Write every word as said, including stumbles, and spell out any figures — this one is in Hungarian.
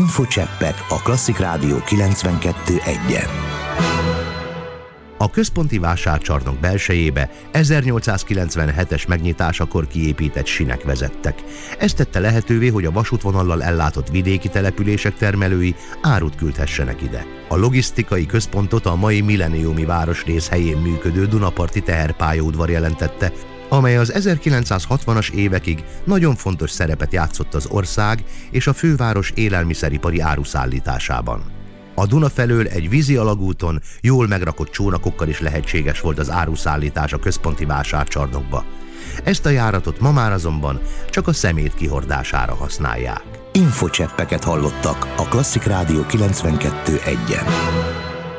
Infocseppek a Klasszik Rádió kilencvenkettő egyen. A központi vásárcsarnok belsejébe ezernyolcszázkilencvenhetes megnyitásakor kiépített sinek vezettek. Ez tette lehetővé, hogy a vasútvonallal ellátott vidéki települések termelői árut küldhessenek ide. A logisztikai központot a mai milleniumi városrész helyén működő Dunaparti teherpályaudvar jelentette, amely az ezerkilencszázhatvanas évekig nagyon fontos szerepet játszott az ország és a főváros élelmiszeripari áruszállításában. A Duna felől egy vízi alagúton jól megrakott csónakokkal is lehetséges volt az áruszállítás a központi vásárcsarnokba. Ezt a járatot ma már azonban csak a szemét kihordására használják. Infocseppeket hallottak a Klasszik Rádió kilencvenkettő egyen.